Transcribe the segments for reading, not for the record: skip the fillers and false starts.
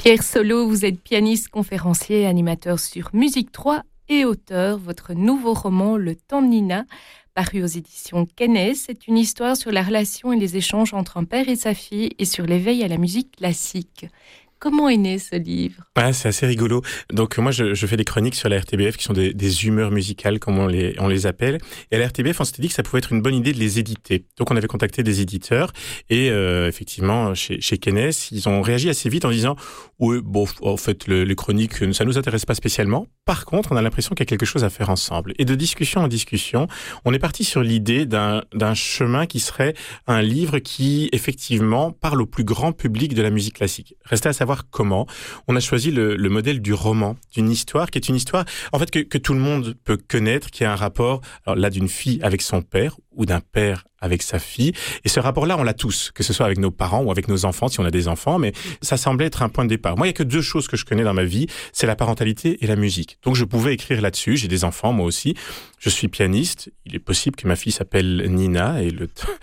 Pierre Solo, vous êtes pianiste, conférencier, animateur sur Musique 3 et auteur. Votre nouveau roman, Le temps de Nina, paru aux éditions Kennes, c'est une histoire sur la relation et les échanges entre un père et sa fille et sur l'éveil à la musique classique. Comment est né ce livre ? C'est assez rigolo. Donc moi, je fais des chroniques sur la RTBF qui sont des humeurs musicales, comme on les appelle. Et à la RTBF, on s'était dit que ça pouvait être une bonne idée de les éditer. Donc on avait contacté des éditeurs et effectivement, chez Kennes, ils ont réagi assez vite en disant « Oui, bon, en fait, les chroniques, ça nous intéresse pas spécialement. Par contre, on a l'impression qu'il y a quelque chose à faire ensemble. » Et de discussion en discussion, on est parti sur l'idée d'un chemin qui serait un livre qui, effectivement, parle au plus grand public de la musique classique. Restait à savoir comment. On a choisi le modèle du roman, d'une histoire qui est une histoire en fait que tout le monde peut connaître, qui a un rapport, alors là, d'une fille avec son père ou d'un père avec sa fille. Et ce rapport-là, on l'a tous, que ce soit avec nos parents ou avec nos enfants, si on a des enfants, mais ça semblait être un point de départ. Moi, il y a que deux choses que je connais dans ma vie, c'est la parentalité et la musique. Donc, je pouvais écrire là-dessus. J'ai des enfants, moi aussi. Je suis pianiste. Il est possible que ma fille s'appelle Nina et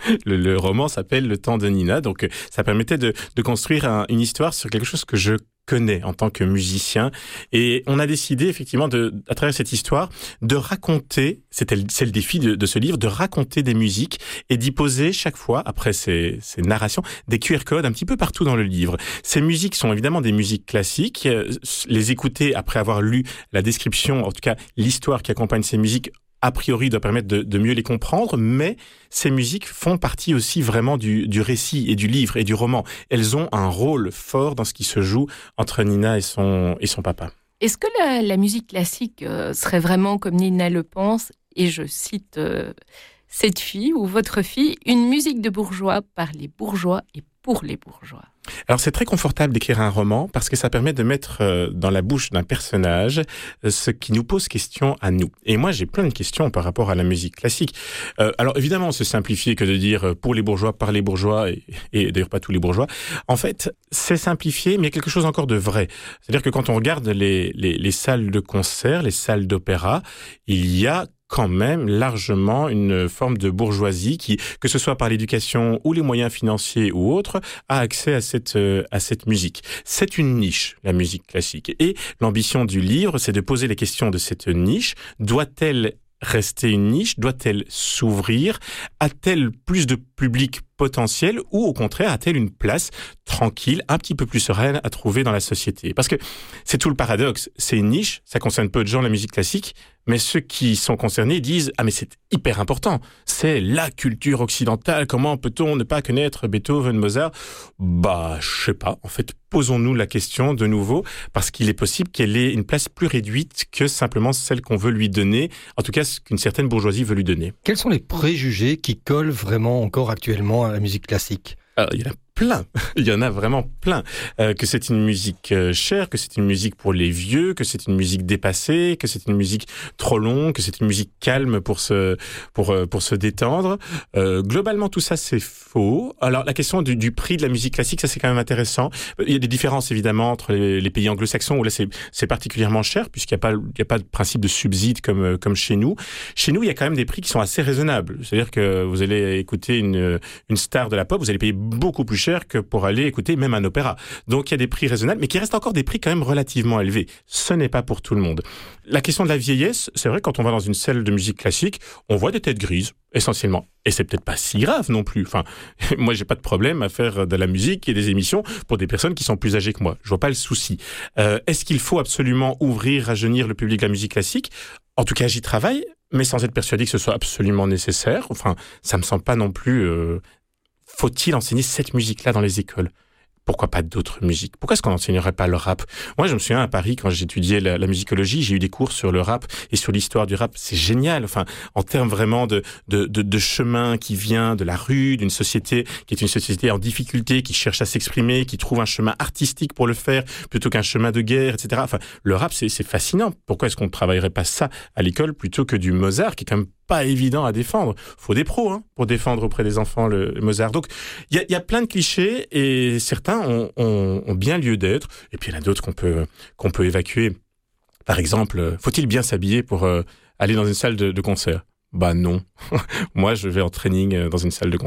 le roman s'appelle Le temps de Nina. Donc, ça permettait de construire une histoire sur quelque chose que je connais en tant que musicien. Et on a décidé, effectivement, à travers cette histoire, de raconter, c'est le défi de ce livre, de raconter des musiques et d'y poser chaque fois, après ces narrations, des QR codes un petit peu partout dans le livre. Ces musiques sont évidemment des musiques classiques. Les écouter après avoir lu la description, en tout cas l'histoire qui accompagne ces musiques, a priori doit permettre de mieux les comprendre, mais ces musiques font partie aussi vraiment du récit et du livre et du roman. Elles ont un rôle fort dans ce qui se joue entre Nina et son papa. Est-ce que la musique classique serait vraiment, comme Nina le pense, et je cite cette fille ou votre fille, une musique de bourgeois par les bourgeois et pour les bourgeois ? Alors c'est très confortable d'écrire un roman parce que ça permet de mettre dans la bouche d'un personnage ce qui nous pose question à nous. Et moi j'ai plein de questions par rapport à la musique classique. Alors évidemment c'est simplifié que de dire pour les bourgeois, par les bourgeois et d'ailleurs pas tous les bourgeois. En fait c'est simplifié mais il y a quelque chose encore de vrai. C'est-à-dire que quand on regarde les salles de concert, les salles d'opéra, il y a quand même largement une forme de bourgeoisie qui, que ce soit par l'éducation ou les moyens financiers ou autres, a accès à cette musique. C'est une niche, la musique classique. Et l'ambition du livre, c'est de poser les questions de cette niche. Doit-elle rester une niche ? Doit-elle s'ouvrir ? A-t-elle plus de public potentiel ou au contraire a-t-elle une place tranquille, un petit peu plus sereine à trouver dans la société ? Parce que c'est tout le paradoxe. C'est une niche, ça concerne peu de gens la musique classique, mais ceux qui sont concernés disent « Ah mais c'est hyper important, c'est la culture occidentale, comment peut-on ne pas connaître Beethoven, Mozart ?» Je sais pas. En fait, posons-nous la question de nouveau, parce qu'il est possible qu'elle ait une place plus réduite que simplement celle qu'on veut lui donner, en tout cas ce qu'une certaine bourgeoisie veut lui donner. Quels sont les préjugés qui collent vraiment encore actuellement à la musique classique ? Il y en a plein, il y en a vraiment plein. Que c'est une musique chère, que c'est une musique pour les vieux, que c'est une musique dépassée, que c'est une musique trop longue, que c'est une musique calme pour se détendre. Globalement, tout ça, c'est faux. Alors, la question du prix de la musique classique, ça, c'est quand même intéressant. Il y a des différences, évidemment, entre les pays anglo-saxons, où là, c'est particulièrement cher, puisqu'il n'y a pas de principe de subside comme chez nous. Chez nous, il y a quand même des prix qui sont assez raisonnables. C'est-à-dire que vous allez écouter une star de la pop, vous allez payer beaucoup plus cher que pour aller écouter même un opéra. Donc il y a des prix raisonnables, mais qui restent encore des prix quand même relativement élevés. Ce n'est pas pour tout le monde. La question de la vieillesse, c'est vrai, quand on va dans une salle de musique classique, on voit des têtes grises, essentiellement. Et c'est peut-être pas si grave non plus. Enfin, moi j'ai pas de problème à faire de la musique et des émissions pour des personnes qui sont plus âgées que moi. Je vois pas le souci. Est-ce qu'il faut absolument ouvrir, rajeunir le public de la musique classique ? En tout cas, j'y travaille, mais sans être persuadé que ce soit absolument nécessaire. Enfin, ça me semble pas non plus... Faut-il enseigner cette musique-là dans les écoles ? Pourquoi pas d'autres musiques ? Pourquoi est-ce qu'on n'enseignerait pas le rap ? Moi, je me souviens à Paris, quand j'étudiais la musicologie, j'ai eu des cours sur le rap et sur l'histoire du rap. C'est génial. Enfin, en termes vraiment de chemin qui vient de la rue, d'une société qui est une société en difficulté, qui cherche à s'exprimer, qui trouve un chemin artistique pour le faire, plutôt qu'un chemin de guerre, etc. Enfin, le rap, c'est fascinant. Pourquoi est-ce qu'on ne travaillerait pas ça à l'école plutôt que du Mozart, qui est quand même pas évident à défendre. Faut des pros pour défendre auprès des enfants le Mozart. Donc il y a plein de clichés et certains ont bien lieu d'être. Et puis il y en a d'autres qu'on peut évacuer. Par exemple, faut-il bien s'habiller pour aller dans une salle de concert ? Non. Moi, je vais en training dans une salle de concert.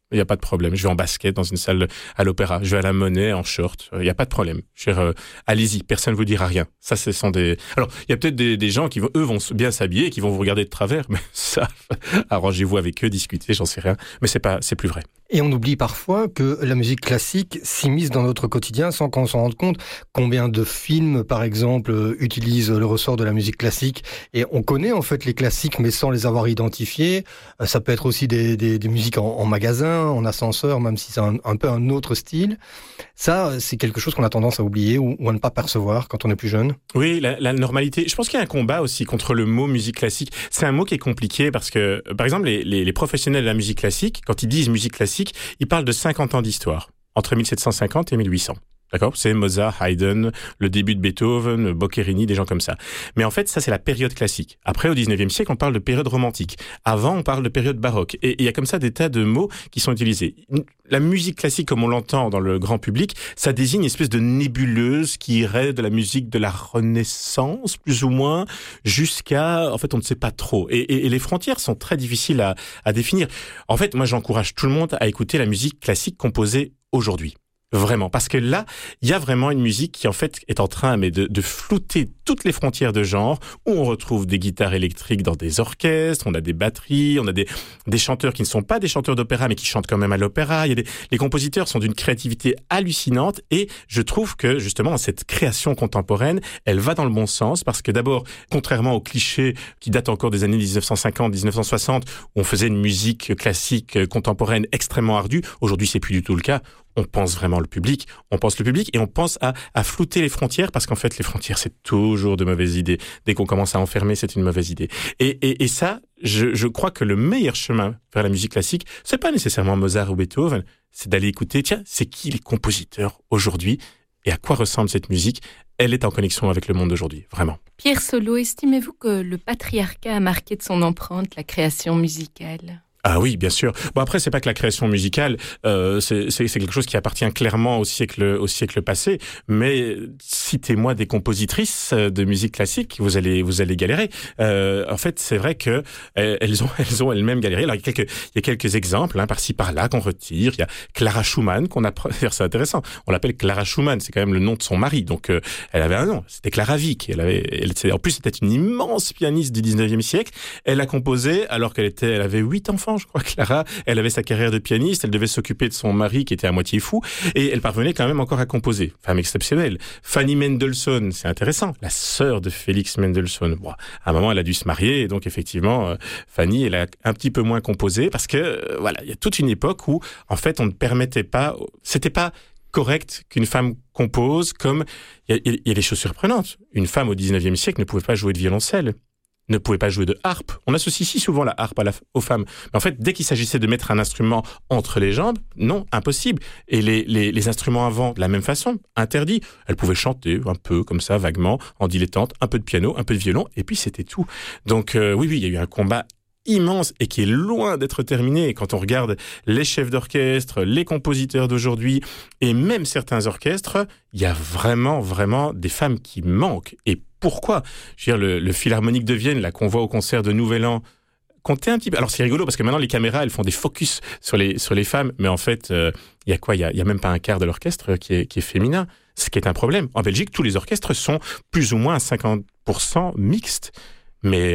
Il n'y a pas de problème. Je vais en basket dans une salle à l'opéra. Je vais à la Monnaie en short. Il n'y a pas de problème. Allez-y, personne ne vous dira rien. Ça, ce sont des... Alors, il y a peut-être des gens qui vont bien s'habiller et qui vont vous regarder de travers, mais ça, arrangez-vous avec eux, discutez, j'en sais rien. Mais c'est plus vrai. Et on oublie parfois que la musique classique s'immisce dans notre quotidien sans qu'on s'en rende compte. Combien de films, par exemple, utilisent le ressort de la musique classique, et on connaît en fait les classiques mais sans les avoir identifiés. Ça peut être aussi des musiques en magasin, en ascenseur, même si c'est un peu un autre style. Ça, c'est quelque chose qu'on a tendance à oublier ou à ne pas percevoir quand on est plus jeune. Oui, la normalité. Je pense qu'il y a un combat aussi contre le mot musique classique. C'est un mot qui est compliqué parce que, par exemple, les professionnels de la musique classique, quand ils disent musique classique, ils parlent de 50 ans d'histoire, entre 1750 et 1800. D'accord ? C'est Mozart, Haydn, le début de Beethoven, Boccherini, des gens comme ça. Mais en fait, ça, c'est la période classique. Après, au 19e siècle, on parle de période romantique. Avant, on parle de période baroque. Et il y a comme ça des tas de mots qui sont utilisés. La musique classique, comme on l'entend dans le grand public, ça désigne une espèce de nébuleuse qui irait de la musique de la Renaissance, plus ou moins, jusqu'à... En fait, on ne sait pas trop. Et les frontières sont très difficiles à définir. En fait, moi, j'encourage tout le monde à écouter la musique classique composée aujourd'hui. Vraiment, parce que là, il y a vraiment une musique qui en fait est en train de flouter toutes les frontières de genre, où on retrouve des guitares électriques dans des orchestres, on a des batteries, on a des chanteurs qui ne sont pas des chanteurs d'opéra mais qui chantent quand même à l'opéra. Les compositeurs sont d'une créativité hallucinante, et je trouve que justement cette création contemporaine, elle va dans le bon sens, parce que d'abord, contrairement aux clichés qui datent encore des années 1950-1960, où on faisait une musique classique contemporaine extrêmement ardue, aujourd'hui c'est plus du tout le cas. On pense vraiment le public, et on pense à flouter les frontières, parce qu'en fait, les frontières, c'est toujours de mauvaises idées. Dès qu'on commence à enfermer, c'est une mauvaise idée. Et ça, je crois que le meilleur chemin vers la musique classique, c'est pas nécessairement Mozart ou Beethoven, c'est d'aller écouter, tiens, c'est qui les compositeurs aujourd'hui, et à quoi ressemble cette musique? Elle est en connexion avec le monde d'aujourd'hui, vraiment. Pierre Solo, estimez-vous que le patriarcat a marqué de son empreinte la création musicale ? Ah oui, bien sûr. Bon, après, c'est pas que la création musicale, c'est quelque chose qui appartient clairement au siècle passé. Mais citez-moi des compositrices de musique classique, vous allez galérer. En fait, c'est vrai que elles ont elles-mêmes galéré. Alors, il y a quelques exemples, par-ci par-là qu'on retire. Il y a Clara Schumann qu'on apprend. C'est intéressant. On l'appelle Clara Schumann. C'est quand même le nom de son mari. Donc, elle avait un nom. C'était Clara Wieck. En plus, c'était une immense pianiste du 19e siècle. Elle a composé alors qu'elle avait 8 enfants. Je crois, Clara, elle avait sa carrière de pianiste, elle devait s'occuper de son mari qui était à moitié fou, et elle parvenait quand même encore à composer. Femme exceptionnelle. Fanny Mendelssohn, c'est intéressant, la sœur de Félix Mendelssohn. Bon, à un moment, elle a dû se marier, et donc effectivement, Fanny, elle a un petit peu moins composé, parce que, voilà, il y a toute une époque où, en fait, on ne permettait pas, c'était pas correct qu'une femme compose, comme, il y a des choses surprenantes. Une femme au 19e siècle ne pouvait pas jouer de violoncelle, ne pouvait pas jouer de harpe. On associe si souvent la harpe aux femmes. Mais en fait, dès qu'il s'agissait de mettre un instrument entre les jambes, non, impossible. Et les instruments avant, de la même façon, interdit. Elle pouvait chanter un peu comme ça, vaguement, en dilettante, un peu de piano, un peu de violon, et puis c'était tout. Donc oui, il y a eu un combat immense et qui est loin d'être terminé. Quand on regarde les chefs d'orchestre, les compositeurs d'aujourd'hui et même certains orchestres, il y a vraiment, vraiment des femmes qui manquent. Et pourquoi ? Je veux dire, le Philharmonique de Vienne, là, qu'on voit au concert de Nouvel An, comptez un petit peu. Alors c'est rigolo parce que maintenant les caméras, elles font des focus sur les femmes, mais en fait, il y a quoi ? Il y a même pas un quart de l'orchestre qui est féminin, ce qui est un problème. En Belgique, tous les orchestres sont plus ou moins à 50% mixtes. Mais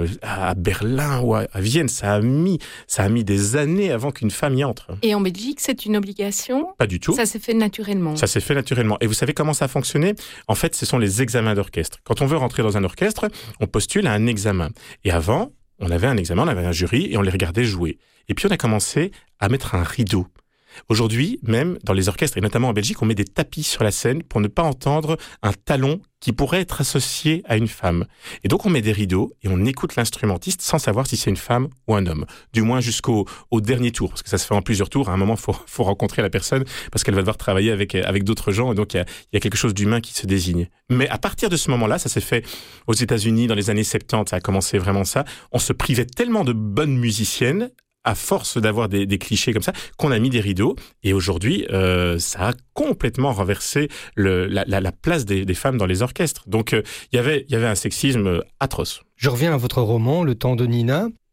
à Berlin ou à Vienne, ça a mis des années avant qu'une femme y entre. Et en Belgique, c'est une obligation ? Pas du tout. Ça s'est fait naturellement. Ça s'est fait naturellement. Et vous savez comment ça a fonctionné ? En fait, ce sont les examens d'orchestre. Quand on veut rentrer dans un orchestre, on postule à un examen. Et avant, on avait un examen, on avait un jury et on les regardait jouer. Et puis on a commencé à mettre un rideau. Aujourd'hui, même dans les orchestres, et notamment en Belgique, on met des tapis sur la scène pour ne pas entendre un talon qui pourrait être associé à une femme. Et donc on met des rideaux et on écoute l'instrumentiste sans savoir si c'est une femme ou un homme. Du moins jusqu'au dernier tour, parce que ça se fait en plusieurs tours. À un moment, faut rencontrer la personne parce qu'elle va devoir travailler avec d'autres gens, et donc il y a quelque chose d'humain qui se désigne. Mais à partir de ce moment-là, ça s'est fait aux États-Unis dans les années 70, ça a commencé vraiment ça. On se privait tellement de bonnes musiciennes à force d'avoir des clichés comme ça, qu'on a mis des rideaux. Et aujourd'hui, ça a complètement renversé la place des femmes dans les orchestres. Donc, il y avait un sexisme atroce. Je reviens à votre roman, Le temps de Nina.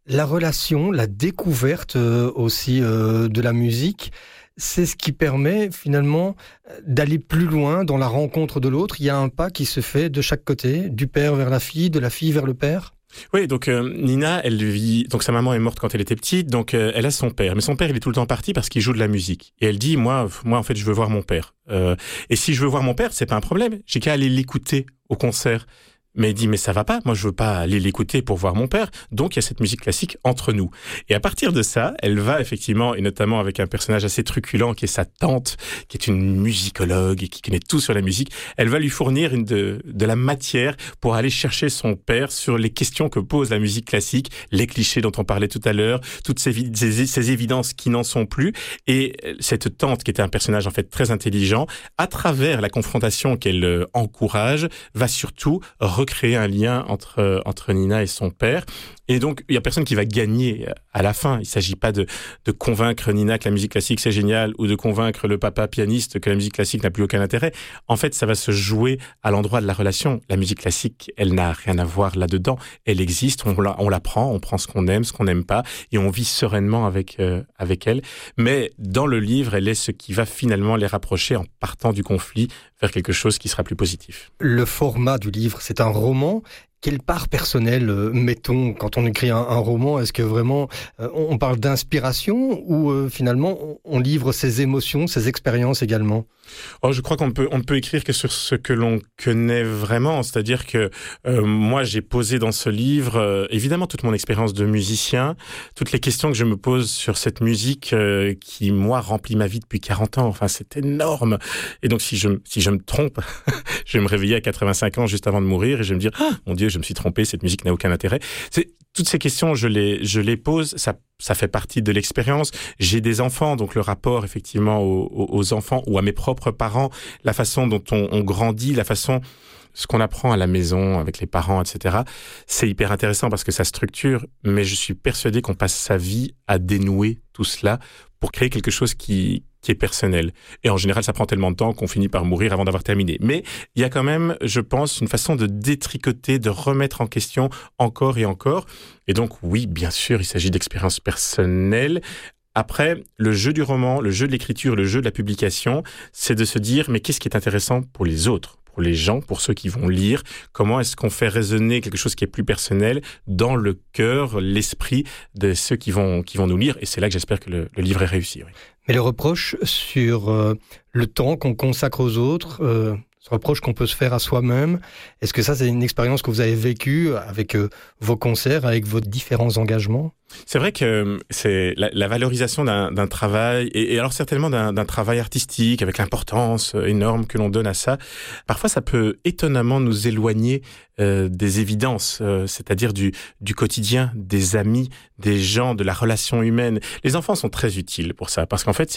La relation, la découverte aussi de la musique, c'est ce qui permet finalement d'aller plus loin dans la rencontre de l'autre. Il y a un pas qui se fait de chaque côté, du père vers la fille, de la fille vers le père. Oui, donc Nina, elle vit. Donc sa maman est morte quand elle était petite, donc elle a son père. Mais son père, il est tout le temps parti parce qu'il joue de la musique. Et elle dit, moi, en fait, je veux voir mon père. Et si je veux voir mon père, c'est pas un problème. J'ai qu'à aller l'écouter au concert. Mais il dit, mais ça va pas, moi je veux pas aller l'écouter pour voir mon père, donc il y a cette musique classique entre nous. Et à partir de ça, elle va effectivement, et notamment avec un personnage assez truculent qui est sa tante, qui est une musicologue et qui connaît tout sur la musique, elle va lui fournir de la matière pour aller chercher son père sur les questions que pose la musique classique, les clichés dont on parlait tout à l'heure, toutes ces évidences qui n'en sont plus. Et cette tante, qui était un personnage en fait très intelligent, à travers la confrontation qu'elle encourage, va surtout recréer un lien entre Nina et son père. Et donc, il y a personne qui va gagner à la fin. Il s'agit pas de convaincre Nina que la musique classique c'est génial ou de convaincre le papa pianiste que la musique classique n'a plus aucun intérêt. En fait, ça va se jouer à l'endroit de la relation. La musique classique, elle n'a rien à voir là-dedans. Elle existe, on la prend, on prend ce qu'on aime, ce qu'on n'aime pas, et on vit sereinement avec elle. Mais dans le livre, elle est ce qui va finalement les rapprocher en partant du conflit vers quelque chose qui sera plus positif. Le format du livre, c'est un roman. Quelle part personnelle mettons quand on écrit un roman? Est-ce que vraiment on parle d'inspiration ou finalement on livre ses émotions, ses expériences également? Je crois qu'on ne peut écrire que sur ce que l'on connaît vraiment. C'est-à-dire que moi, j'ai posé dans ce livre, évidemment, toute mon expérience de musicien, toutes les questions que je me pose sur cette musique qui, moi, remplit ma vie depuis 40 ans. Enfin, c'est énorme. Et donc, si je me trompe, je vais me réveiller à 85 ans juste avant de mourir et je vais me dire « Ah, mon Dieu, je me suis trompé, cette musique n'a aucun intérêt. » Toutes ces questions, je les pose, ça fait partie de l'expérience. J'ai des enfants, donc le rapport effectivement aux enfants ou à mes propres parents, la façon dont on grandit, ce qu'on apprend à la maison avec les parents, etc. C'est hyper intéressant parce que ça structure, mais je suis persuadé qu'on passe sa vie à dénouer tout cela pour créer quelque chose qui est personnel. Et en général, ça prend tellement de temps qu'on finit par mourir avant d'avoir terminé. Mais il y a quand même, je pense, une façon de détricoter, de remettre en question encore et encore. Et donc, oui, bien sûr, il s'agit d'expériences personnelles. Après, le jeu du roman, le jeu de l'écriture, le jeu de la publication, c'est de se dire, mais qu'est-ce qui est intéressant pour les autres ? Pour les gens, pour ceux qui vont lire, comment est-ce qu'on fait résonner quelque chose qui est plus personnel dans le cœur, l'esprit de ceux qui vont nous lire. Et c'est là que j'espère que le livre est réussi. Oui. Mais le reproche sur le temps qu'on consacre aux autres, ce reproche qu'on peut se faire à soi-même, est-ce que ça, c'est une expérience que vous avez vécue avec vos concerts, avec vos différents engagements ? C'est vrai que c'est la valorisation d'un travail, et alors certainement d'un travail artistique, avec l'importance énorme que l'on donne à ça. Parfois, ça peut étonnamment nous éloigner des évidences, c'est-à-dire du quotidien, des amis, des gens, de la relation humaine. Les enfants sont très utiles pour ça, parce qu'en fait...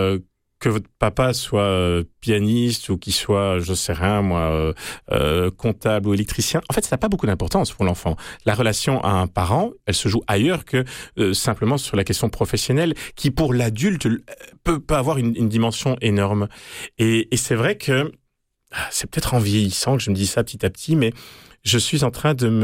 que votre papa soit pianiste ou qu'il soit, je sais rien, moi, comptable ou électricien, en fait, ça n'a pas beaucoup d'importance pour l'enfant. La relation à un parent, elle se joue ailleurs que simplement sur la question professionnelle, qui pour l'adulte peut avoir une dimension énorme. Et c'est vrai que c'est peut-être en vieillissant que je me dis ça petit à petit, mais je suis en train de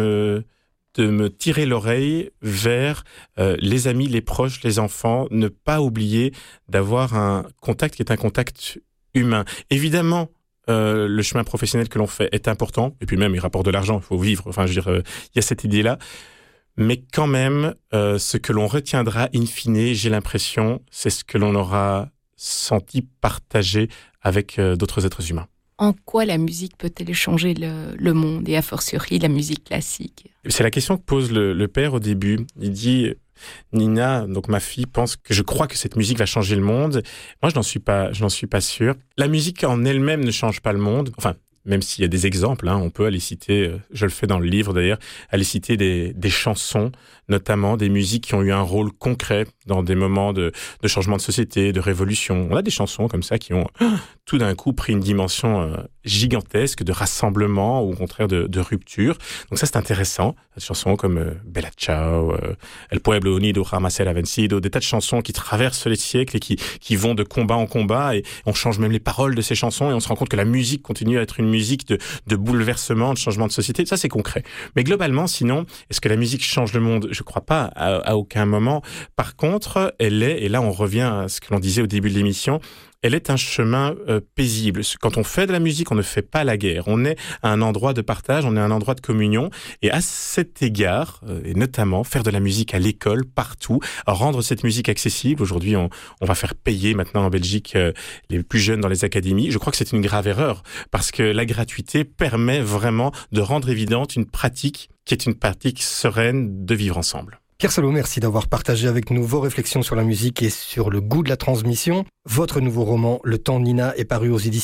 me tirer l'oreille vers les amis, les proches, les enfants, ne pas oublier d'avoir un contact qui est un contact humain. Évidemment, le chemin professionnel que l'on fait est important, et puis même il rapporte de l'argent, il faut vivre, enfin je veux dire, il y a cette idée-là, mais quand même, ce que l'on retiendra in fine, j'ai l'impression, c'est ce que l'on aura senti partager avec d'autres êtres humains. En quoi la musique peut-elle changer le monde, et a fortiori la musique classique ? C'est la question que pose le père au début. Il dit, Nina, donc ma fille, pense que je crois que cette musique va changer le monde. Moi, je n'en suis pas sûr. La musique en elle-même ne change pas le monde. Enfin, même s'il y a des exemples, on peut aller citer, je le fais dans le livre d'ailleurs, aller citer des chansons, notamment des musiques qui ont eu un rôle concret dans des moments de changement de société, de révolution. On a des chansons comme ça qui ont tout d'un coup pris une dimension gigantesque de rassemblement ou au contraire de rupture. Donc ça, c'est intéressant. Des chansons comme Bella Ciao, El Pueblo Unido Jamás Será Vencido, des tas de chansons qui traversent les siècles et qui vont de combat en combat, et on change même les paroles de ces chansons et on se rend compte que la musique continue à être une musique de bouleversement, de changement de société. Ça, c'est concret. Mais globalement, sinon, est-ce que la musique change le monde? Je crois pas à aucun moment. Par contre, elle est, et là on revient à ce que l'on disait au début de l'émission, elle est un chemin paisible. Quand on fait de la musique, on ne fait pas la guerre. On est à un endroit de partage, on est à un endroit de communion. Et à cet égard, et notamment faire de la musique à l'école, partout, rendre cette musique accessible. Aujourd'hui, on va faire payer maintenant en Belgique les plus jeunes dans les académies. Je crois que c'est une grave erreur, parce que la gratuité permet vraiment de rendre évidente une pratique qui est une pratique sereine de vivre ensemble. Pierre Solo, merci d'avoir partagé avec nous vos réflexions sur la musique et sur le goût de la transmission. Votre nouveau roman, Le Temps de Nina, est paru aux éditions